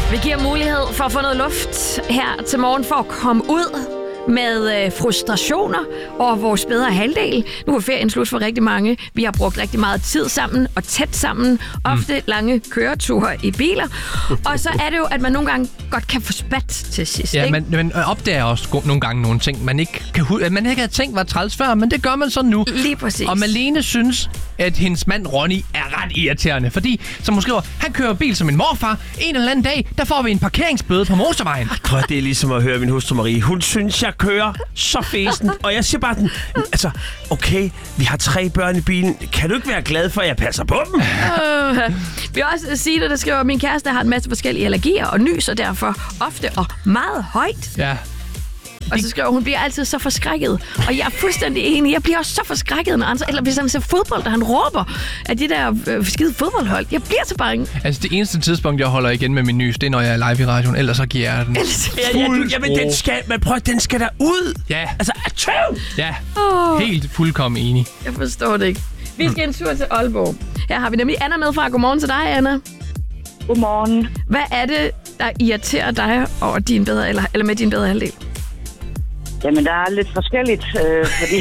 Vi giver mulighed for at få noget luft her til morgen for at komme ud med frustrationer over vores bedre halvdel. Nu er ferien slut for rigtig mange. Vi har brugt rigtig meget tid sammen og tæt sammen. Ofte lange køreture i biler. Og så er det jo, at man nogle gange godt kan få spat til sidst. Ja, ikke? man opdager også nogle gange nogle ting, man ikke havde tænkt var træls før, men det gør man så nu. Lige præcis. Og Malene synes, at hendes mand Ronny er ret irriterende, fordi, som hun skriver, han kører bil som en morfar. En eller anden dag, der får vi en parkeringsbøde på motorvejen. Prøv, det er ligesom at høre min hustru Marie. Hun synes, jeg kører så fesen. Og jeg siger bare den, altså, okay, vi har 3 børn i bilen. Kan du ikke være glad for, at jeg passer på dem? Vi har også Signe, der skriver, at min kæreste har en masse forskellige allergier og nys, og derfor ofte og meget højt. Ja. Og så skriver hun, bliver altid så forskrækket. Og jeg er fuldstændig enig. Jeg bliver også så forskrækket, når eller hvis han ser fodbold, og han råber af de der skide fodboldhold. Jeg bliver så bange. Altså, det eneste tidspunkt, jeg holder igen med min nys, det er, når jeg er live i radioen. Ellers så giver jeg den. Jamen, den skal der ud. Ja. Altså, Ja. Helt fuldkommen enig. Jeg forstår det ikke. Vi skal en tur til Aalborg. Her har vi nemlig Anna med fra. Godmorgen til dig, Anna. Godmorgen. Hvad er det, der irriterer dig over din bedre, eller med din bedre halvdel? Jamen, der er lidt forskelligt, fordi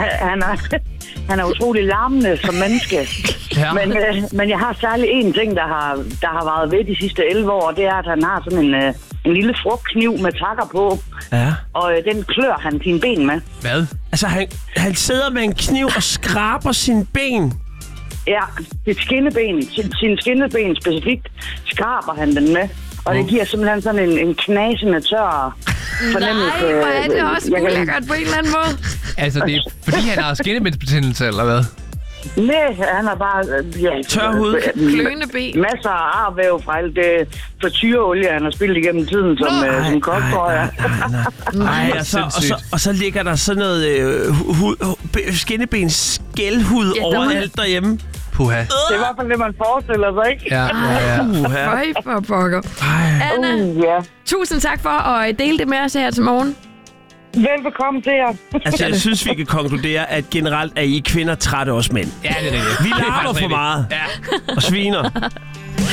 han er utrolig larmende som menneske. Ja. Men jeg har særlig en ting, der har varet ved de sidste 11 år, og det er, at han har sådan en lille frugtkniv med takker på. Ja. Og den klør han sine ben med. Hvad? Altså, han sidder med en kniv og skraber sine ben. Ja, sin skinneben specifikt skraber han den med. Og det giver simpelthen sådan en knasende tør fornemmelse. Nej, hvor er det også ulækkert på en eller anden måde. Altså, det er fordi, han har skinnebindsbetændelse, eller hvad? Nej, han har bare tør hud. Kløende ben. Masser af arvæv fra alt det frityreolie, han har spillet igennem tiden som kokbøjer. Nej, og så ligger der sådan noget skinnebens skældhud overalt derhjemme. Puha. Det er i hvert fald det, man forestiller sig, ikke? Ja. Høj for pokker. Anna, tusind tak for at dele det med os her til morgen. Velbekomme til jer. Altså, jeg synes, vi kan konkludere, at generelt er I kvinder trætte os mænd. Ja, det er det. Vi larmer for meget. Ja. Og sviner.